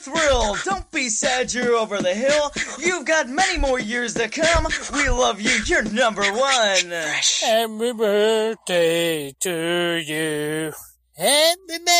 Thrill, don't be sad you're over the hill. You've got many more years to come. We love you, you're number one. Happy birthday to you. Happy birthday.